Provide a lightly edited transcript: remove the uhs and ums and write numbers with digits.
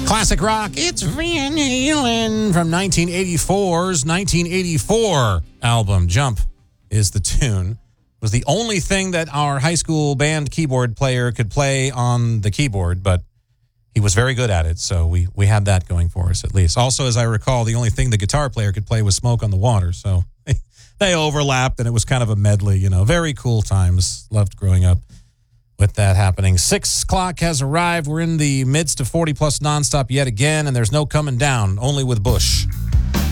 Classic rock, it's Van Halen from 1984's 1984 album. Jump is the tune. It was the only thing that our high school band keyboard player could play on the keyboard, but he was very good at it, so we had that going for us at least. Also, as I recall, the only thing the guitar player could play was Smoke on the Water, so they overlapped, and it was kind of a medley, Very cool times. Loved growing up with that happening. 6 o'clock has arrived. We're in the midst of 40-plus nonstop yet again, and there's no coming down, only with Bush.